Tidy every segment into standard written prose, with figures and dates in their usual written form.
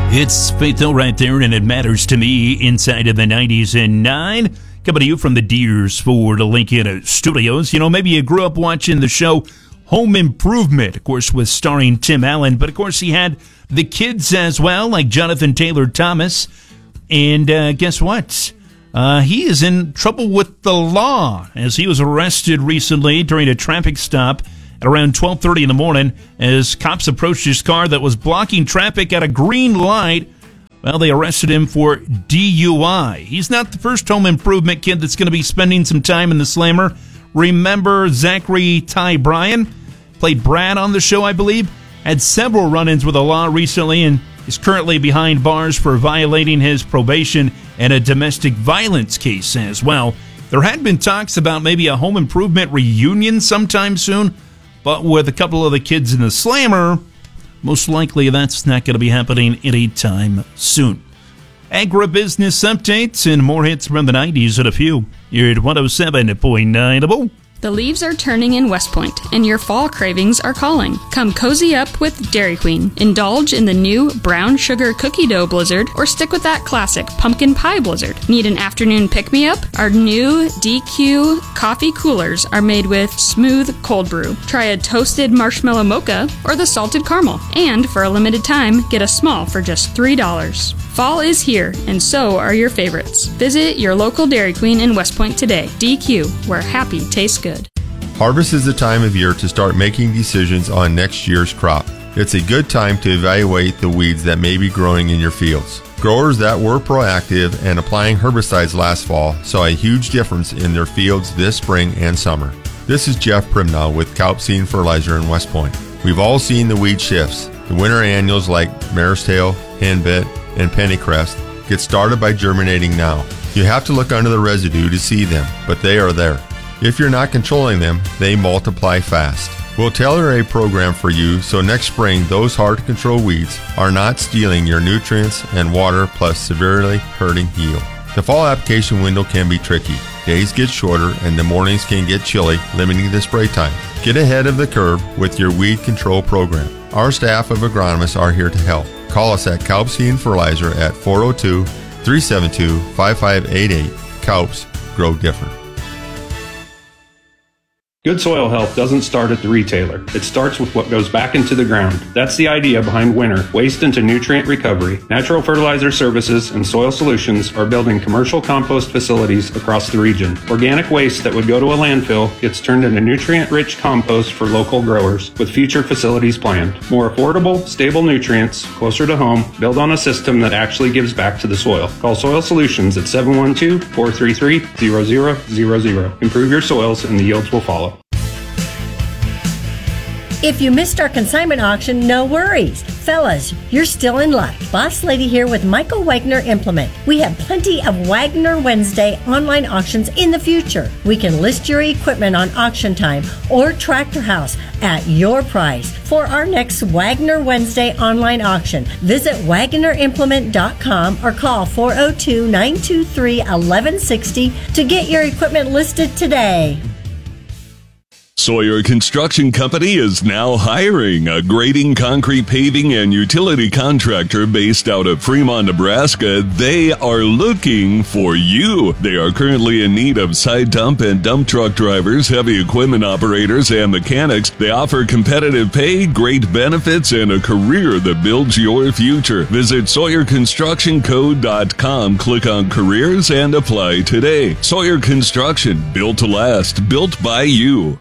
It's Faith Hill right there, and it matters to me inside of the 90s and 9. Coming to you from the Deers Ford Lincoln Studios. You know, maybe you grew up watching the show Home Improvement, of course, with starring Tim Allen. But, of course, he had the kids as well, like Jonathan Taylor Thomas. And guess what? He is in trouble with the law as he was arrested recently during a traffic stop at around 12:30 in the morning as cops approached his car that was blocking traffic at a green light. Well, they arrested him for DUI. He's not the first home improvement kid that's going to be spending some time in the slammer. Remember Zachary Ty Bryan? Played Brad on the show, I believe. Had several run-ins with the law recently and is currently behind bars for violating his probation and a domestic violence case as well. There had been talks about maybe a home improvement reunion sometime soon, but with a couple of the kids in the slammer, most likely that's not going to be happening anytime soon. Agribusiness updates and more hits from the 90s at a few. You're at 107.9 The Bull. The leaves are turning in West Point, and your fall cravings are calling. Come cozy up with Dairy Queen. Indulge in the new brown sugar cookie dough blizzard, or stick with that classic pumpkin pie blizzard. Need an afternoon pick-me-up? Our new DQ coffee coolers are made with smooth cold brew. Try a toasted marshmallow mocha or the salted caramel. And for a limited time, get a small for just $3. Fall is here, and so are your favorites. Visit your local Dairy Queen in West Point today. DQ, where happy tastes good. Harvest is the time of year to start making decisions on next year's crop. It's a good time to evaluate the weeds that may be growing in your fields. Growers that were proactive and applying herbicides last fall saw a huge difference in their fields this spring and summer. This is Jeff Primnow with Calp Seed Fertilizer in West Point. We've all seen the weed shifts. The winter annuals like mare's tail, henbit, and pennycrest get started by germinating now. You have to look under the residue to see them, but they are there. If you're not controlling them, they multiply fast. We'll tailor a program for you so next spring those hard-to-control weeds are not stealing your nutrients and water plus severely hurting yield. The fall application window can be tricky. Days get shorter and the mornings can get chilly, limiting the spray time. Get ahead of the curve with your weed control program. Our staff of agronomists are here to help. Call us at Calp Seed Fertilizer at 402-372-5588. Calps grow different. Good soil health doesn't start at the retailer. It starts with what goes back into the ground. That's the idea behind Winter, Waste into Nutrient Recovery. Natural Fertilizer Services and Soil Solutions are building commercial compost facilities across the region. Organic waste that would go to a landfill gets turned into nutrient-rich compost for local growers, with future facilities planned. More affordable, stable nutrients, closer to home, build on a system that actually gives back to the soil. Call Soil Solutions at 712-433-0000. Improve your soils and the yields will follow. If you missed our consignment auction, no worries. Fellas, you're still in luck. Boss Lady here with Michael Wagner Implement. We have plenty of Wagner Wednesday online auctions in the future. We can list your equipment on Auction Time or Tractor House at your price. For our next Wagner Wednesday online auction, visit WagnerImplement.com or call 402-923-1160 to get your equipment listed today. Sawyer Construction Company is now hiring a grading, concrete, paving, and utility contractor based out of Fremont, Nebraska. They are looking for you. They are currently in need of side dump and dump truck drivers, heavy equipment operators, and mechanics. They offer competitive pay, great benefits, and a career that builds your future. Visit SawyerConstructionCo.com, click on Careers, and apply today. Sawyer Construction, built to last, built by you.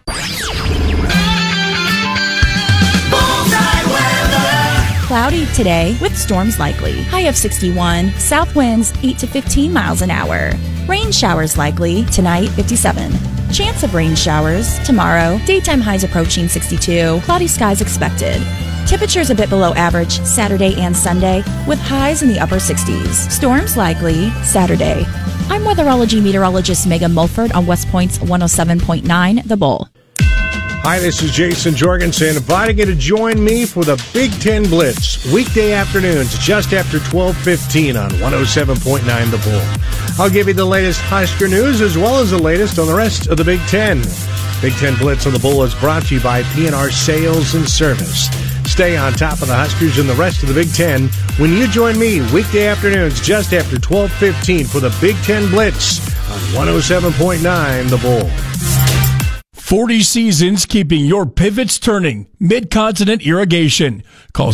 Cloudy today with storms likely. High of 61. South winds 8 to 15 miles an hour. Rain showers likely. Tonight 57. Chance of rain showers tomorrow. Daytime highs approaching 62. Cloudy skies expected. Temperatures a bit below average Saturday and Sunday with highs in the upper 60s. Storms likely Saturday. I'm weatherology meteorologist Megan Mulford on West Point's 107.9 The Bull. Hi, this is Jason Jorgensen, inviting you to join me for the Big Ten Blitz, weekday afternoons just after 12:15 on 107.9 The Bull. I'll give you the latest Husker news as well as the latest on the rest of the Big Ten. Big Ten Blitz on The Bull is brought to you by P&R Sales and Service. Stay on top of the Huskers and the rest of the Big Ten when you join me weekday afternoons just after 12:15 for the Big Ten Blitz on 107.9 The Bull. 40 seasons keeping your pivots turning. Mid-Continent Irrigation. Call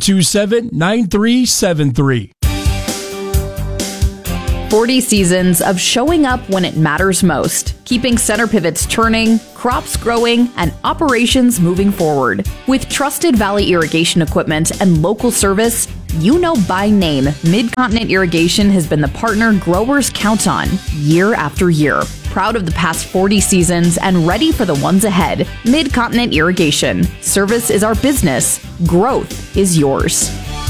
727-9373. 40 seasons of showing up when it matters most, keeping center pivots turning, crops growing, and operations moving forward. With trusted Valley irrigation equipment and local service, you know by name, Mid-Continent Irrigation has been the partner growers count on year after year. Proud of the past 40 seasons and ready for the ones ahead. Mid-Continent Irrigation. Service is our business. Growth is yours.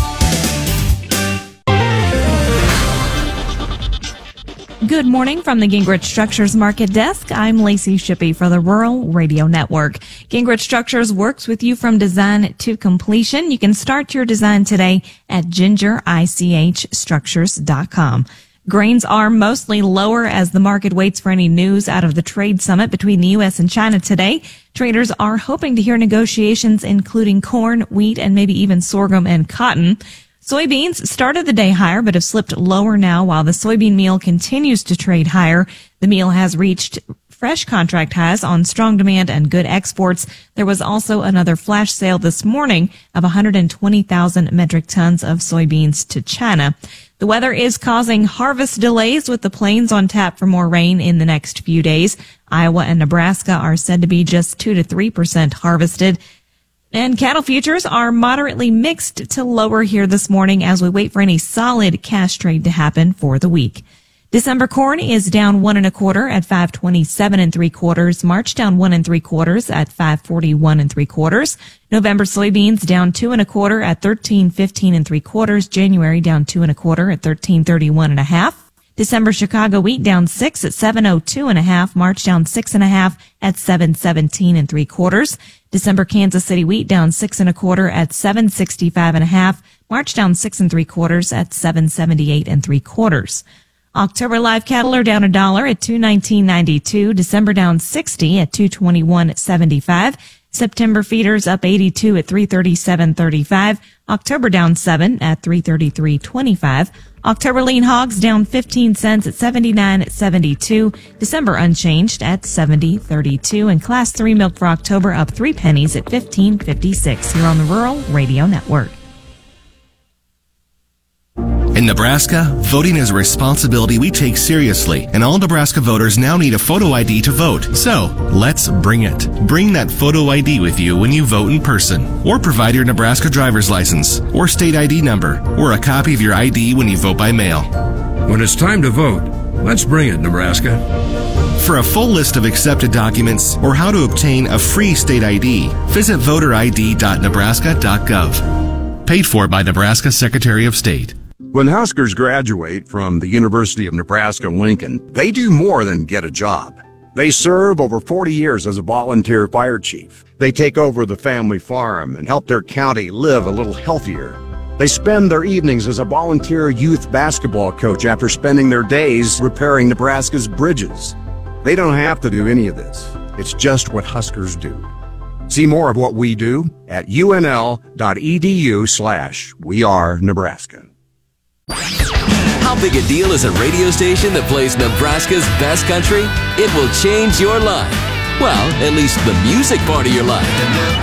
Good morning from the Gingrich Structures Market Desk. I'm Lacey Shippey for the Rural Radio Network. Gingrich Structures works with you from design to completion. You can start your design today at gingerichstructures.com. Grains are mostly lower as the market waits for any news out of the trade summit between the U.S. and China today. Traders are hoping to hear negotiations including corn, wheat, and maybe even sorghum and cotton. Soybeans started the day higher but have slipped lower now while the soybean meal continues to trade higher. The meal has reached fresh contract highs on strong demand and good exports. There was also another flash sale this morning of 120,000 metric tons of soybeans to China. The weather is causing harvest delays with the plains on tap for more rain in the next few days. Iowa and Nebraska are said to be just 2 to 3% harvested. And cattle futures are moderately mixed to lower here this morning as we wait for any solid cash trade to happen for the week. December corn is down 1 1/4 at 527 3/4. March down 1 3/4 at 541 3/4. November soybeans down 2 1/4 at 1315 3/4. January down 2 1/4 at 1331 1/2. December Chicago wheat down 6 at 702 1/2. March down 6 1/2 at 717 3/4. December Kansas City wheat down 6 1/4 at 765 1/2. March down 6 3/4 at 778 3/4. October live cattle are down $1 at $219.92. December down 60 at $221.75. September feeders up 82 at $337.35. October down 7 at $333.25. October lean hogs down 15 cents at 79.72. December unchanged at 70.32. And Class 3 milk for October up 3 pennies at 15.56 here on the Rural Radio Network. In Nebraska, voting is a responsibility we take seriously, and all Nebraska voters now need a photo ID to vote. So, let's bring it. Bring that photo ID with you when you vote in person, or provide your Nebraska driver's license, or state ID number, or a copy of your ID when you vote by mail. When it's time to vote, let's bring it, Nebraska. For a full list of accepted documents or how to obtain a free state ID, visit voterid.nebraska.gov. Paid for by Nebraska Secretary of State. When Huskers graduate from the University of Nebraska-Lincoln, they do more than get a job. They serve over 40 years as a volunteer fire chief. They take over the family farm and help their county live a little healthier. They spend their evenings as a volunteer youth basketball coach after spending their days repairing Nebraska's bridges. They don't have to do any of this. It's just what Huskers do. See more of what we do at unl.edu/wearenebraska. How big a deal is a radio station that plays Nebraska's best country? It will change your life. Well, at least the music part of your life.